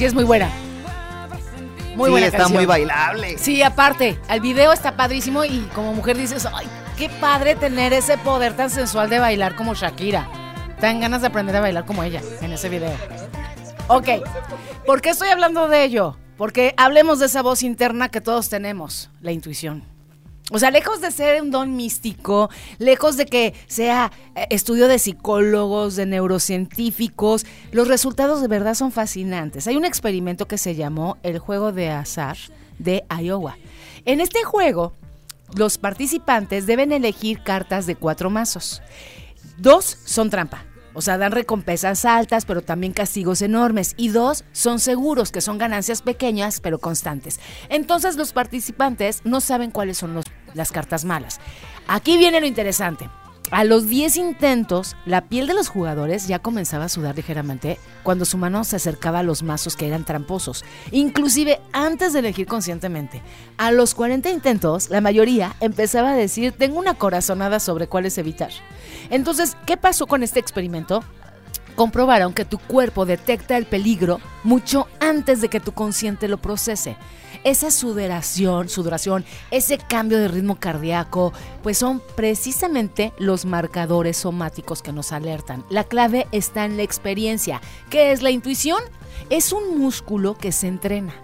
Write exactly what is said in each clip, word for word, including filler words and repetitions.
Sí, es muy buena. Muy sí, buena está canción. muy bailable. Sí, aparte, el video está padrísimo y como mujer dices, ay, qué padre tener ese poder tan sensual de bailar como Shakira. Te dan ganas de aprender a bailar como ella en ese video. Ok, ¿por qué estoy hablando de ello? Porque hablemos de esa voz interna que todos tenemos, la intuición. O sea, lejos de ser un don místico, lejos de que sea eh, estudio de psicólogos, de neurocientíficos, los resultados de verdad son fascinantes. Hay un experimento que se llamó el juego de azar de Iowa. En este juego, los participantes deben elegir cartas de cuatro mazos. Dos son trampa. O sea, dan recompensas altas, pero también castigos enormes. Y dos son seguros, que son ganancias pequeñas, pero constantes. Entonces los participantes no saben cuáles son los, las cartas malas. Aquí viene lo interesante. A los diez intentos, la piel de los jugadores ya comenzaba a sudar ligeramente cuando su mano se acercaba a los mazos que eran tramposos, inclusive antes de elegir conscientemente. A los cuarenta intentos, la mayoría empezaba a decir, tengo una corazonada sobre cuáles evitar. Entonces, ¿qué pasó con este experimento? Comprobaron que tu cuerpo detecta el peligro mucho antes de que tu consciente lo procese. Esa sudoración, sudoración, ese cambio de ritmo cardíaco, pues son precisamente los marcadores somáticos que nos alertan. La clave está en la experiencia. ¿Qué es la intuición? Es un músculo que se entrena.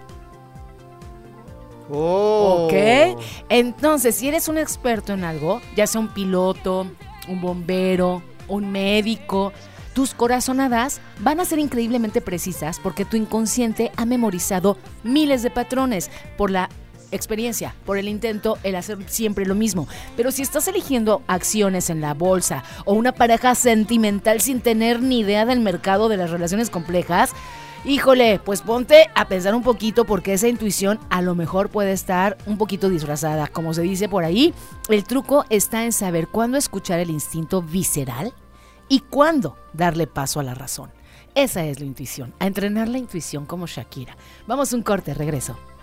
Oh. ¿Ok? Entonces, si eres un experto en algo, ya sea un piloto, un bombero, un médico, tus corazonadas van a ser increíblemente precisas porque tu inconsciente ha memorizado miles de patrones por la experiencia, por el intento, el hacer siempre lo mismo. Pero si estás eligiendo acciones en la bolsa o una pareja sentimental sin tener ni idea del mercado de las relaciones complejas, híjole, pues ponte a pensar un poquito porque esa intuición a lo mejor puede estar un poquito disfrazada. Como se dice por ahí, el truco está en saber cuándo escuchar el instinto visceral y cuándo darle paso a la razón. Esa es la intuición, a entrenar la intuición como Shakira. Vamos a un corte, regreso.